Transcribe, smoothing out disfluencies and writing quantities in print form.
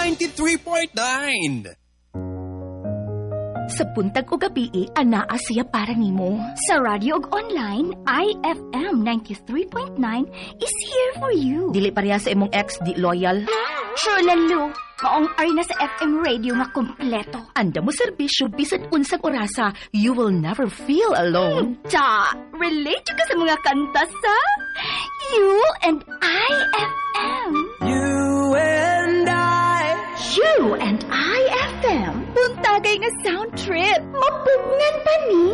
93.9. Sa buntag o gabi, anaa siya para nimo. Sa radio ug online, IFM 93.9 is here for you. Dili pareha sa imong ex, di loyal. Sure, Lalo. Maong ari na sa FM radio nga kompleto. Anda mo serbisyo bisan unsang orasa, you will never feel alone. Ta, relate ka sa mga kanta sa You and IFM. You and I. You and IFM. Buntagay nga sound trip. Mapugnan pa ni.